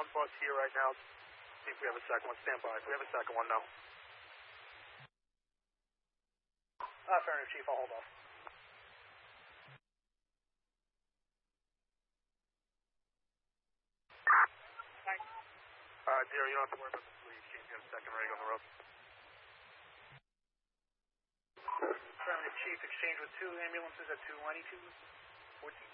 one bus here right now. See if we have a second one. Stand by. If we have a second one, no. Fair enough, Chief. I'll hold off. Dear, you don't have to worry about the police. Chief, you have a second rig on the road. Affirmative, Chief. Exchange with 2 ambulances at 292. 14.